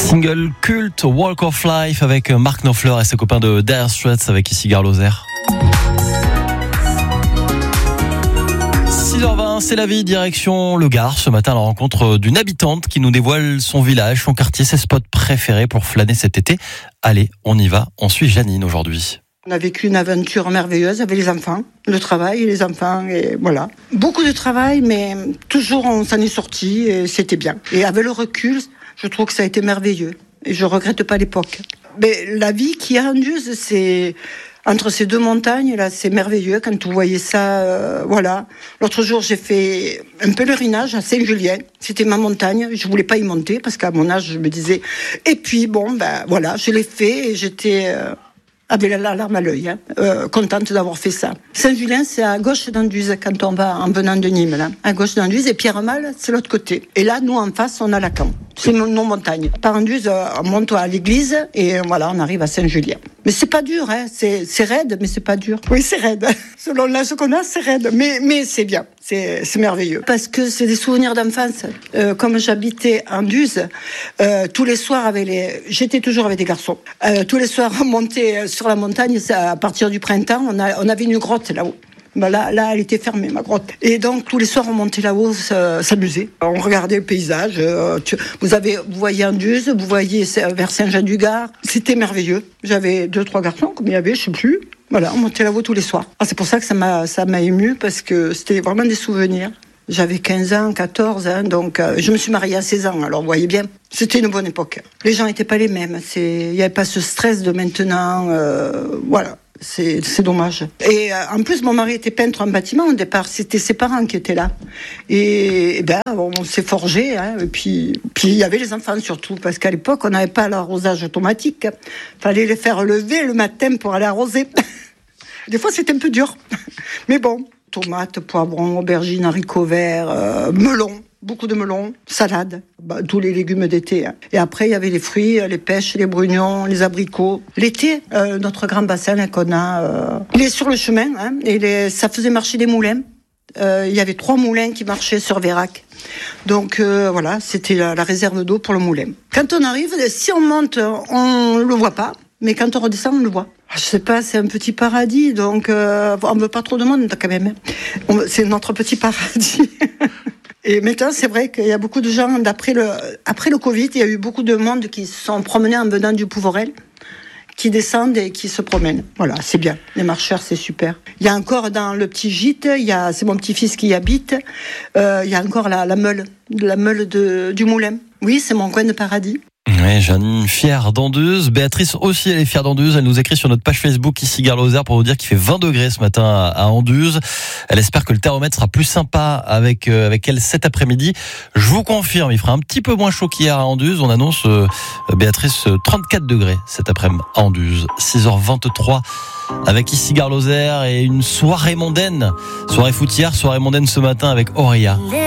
Single culte Walk of Life avec Mark Knopfler et ses copains de Dire Straits avec ici Gare Lozère. 6h20, c'est la vie, direction le Gard. Ce matin, la rencontre d'une habitante qui nous dévoile son village, son quartier, ses spots préférés pour flâner cet été. Allez, on y va. On suit Janine aujourd'hui. On a vécu une aventure merveilleuse avec les enfants, le travail et les enfants, et voilà. Beaucoup de travail, mais toujours on s'en est sorti et c'était bien. Et avec le recul, je trouve que ça a été merveilleux. Et je regrette pas l'époque. Mais la vie qu'il y a en Anduze, c'est entre ces deux montagnes, là, c'est merveilleux quand vous voyez ça, voilà. L'autre jour, j'ai fait un pèlerinage à Saint-Julien. C'était ma montagne. Je voulais pas y monter parce qu'à mon âge, je me disais. Et puis bon, ben voilà, je l'ai fait et j'étais avec la larme à l'œil, contente d'avoir fait ça. Saint-Julien, c'est à gauche d'Anduze quand on va en venant de Nîmes, là. À gauche d'Anduze, et Pierre-Mal, c'est l'autre côté. Et là, nous, en face, on a Lacan. C'est nos montagnes. Par Anduze, on monte à l'église, et voilà, on arrive à Saint-Julien. Mais c'est pas dur, hein. C'est raide, mais c'est pas dur. Oui, c'est raide. Selon l'âge qu'on a, c'est raide. Mais c'est bien. C'est merveilleux. Parce que c'est des souvenirs d'enfance. Comme j'habitais à Anduze, tous les soirs j'étais toujours avec des garçons. Tous les soirs, on montait sur la montagne, à partir du printemps, on avait une grotte là-haut. Ben là, elle était fermée, ma grotte. Et donc, tous les soirs, on montait là-haut, s'amuser. On regardait le paysage. Vous voyez Anduze, vous voyez vers Saint-Jean-du-Gard. C'était merveilleux. J'avais 2-3 garçons, comme il y avait, je sais plus. Voilà, on montait là-haut tous les soirs. C'est pour ça que ça m'a ému, parce que c'était vraiment des souvenirs. J'avais 15 ans, 14 ans, donc je me suis mariée à 16 ans, alors vous voyez bien, c'était une bonne époque. Les gens n'étaient pas les mêmes, il n'y avait pas ce stress de maintenant, voilà, c'est dommage. Et en plus, mon mari était peintre en bâtiment au départ, c'était ses parents qui étaient là. Et ben, on s'est forgé, et puis il y avait les enfants surtout, parce qu'à l'époque, on n'avait pas l'arrosage automatique. Fallait les faire lever le matin pour aller arroser. Des fois, c'était un peu dur, mais bon. Tomates, poivrons, aubergines, haricots verts, melons, beaucoup de melons, salades, tous les légumes d'été. Et après, il y avait les fruits, les pêches, les brugnons, les abricots. L'été, notre grand bassin là, qu'on a, il est sur le chemin, et ça faisait marcher des moulins. Il y avait 3 moulins qui marchaient sur Vérac. Donc voilà, c'était la réserve d'eau pour le moulin. Quand on arrive, si on monte, on le voit pas. Mais quand on redescend, on le voit. Je sais pas, c'est un petit paradis, donc on veut pas trop de monde quand même. C'est notre petit paradis. Et maintenant, c'est vrai qu'il y a beaucoup de gens, après le Covid, il y a eu beaucoup de monde qui se sont promenés en venant du Pouvorel, qui descendent et qui se promènent. Voilà, c'est bien. Les marcheurs, c'est super. Il y a encore dans le petit gîte, c'est mon petit-fils qui y habite, il y a encore la meule du moulin. Oui, c'est mon coin de paradis. Oui, Janine, fière d'Anduze. Béatrice aussi, elle est fière d'Anduze. Elle nous écrit sur notre page Facebook ici Gare Lozère pour vous dire qu'il fait 20 degrés ce matin à Anduze. Elle espère que le thermomètre sera plus sympa avec elle cet après-midi. Je vous confirme, il fera un petit peu moins chaud qu'hier à Anduze. On annonce, Béatrice, 34 degrés cet après-midi à Anduze. 6h23 avec ici Gare Lozère et une soirée mondaine. Soirée foutière, soirée mondaine ce matin avec Auréa.